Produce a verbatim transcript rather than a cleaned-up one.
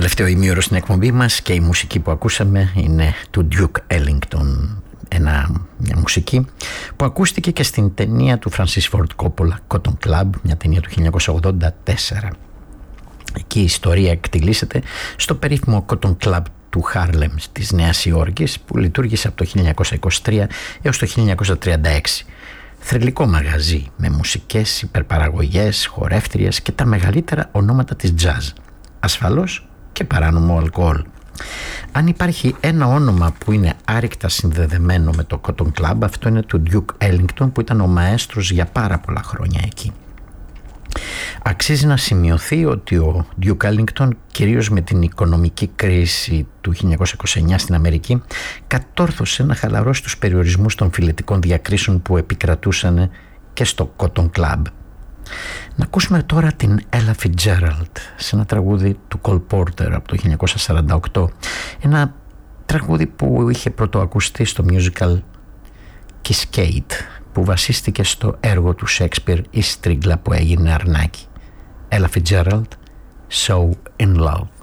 τελευταίο ημίωρο στην εκπομπή μας και η μουσική που ακούσαμε είναι του Duke Ellington, ένα, μια μουσική που ακούστηκε και στην ταινία του Francis Ford Coppola, Cotton Club, μια ταινία του χίλια εννιακόσια ογδόντα τέσσερα. Εκεί η ιστορία εκτιλήσεται στο περίφημο Cotton Club του Χάρλεμ της Νέας Υόρκης, που λειτουργήσε από το χίλια εννιακόσια είκοσι τρία έως το χίλια εννιακόσια τριάντα έξι. Θρυλικό μαγαζί με μουσικές, υπερπαραγωγές, χορεύτριες και τα μεγαλύτερα ονόματα της jazz. Ασφαλώς και παράνομο αλκοόλ. Αν υπάρχει ένα όνομα που είναι άρρηκτα συνδεδεμένο με το Cotton Club, αυτό είναι του Duke Ellington, που ήταν ο μαέστρος για πάρα πολλά χρόνια εκεί. Αξίζει να σημειωθεί ότι ο Duke Ellington, κυρίως με την οικονομική κρίση του χίλια εννιακόσια είκοσι εννιά στην Αμερική, κατόρθωσε να χαλαρώσει τους περιορισμούς των φιλετικών διακρίσεων που επικρατούσαν και στο Cotton Club. Να ακούσουμε τώρα την Ella Fitzgerald σε ένα τραγούδι του Cole Porter από το χίλια εννιακόσια σαράντα οκτώ, ένα τραγούδι που είχε πρωτοακουστεί στο musical Kiskade, που βασίστηκε στο έργο του Shakespeare η Στρίγκλα που έγινε αρνάκι. Ella Fitzgerald, So in Love.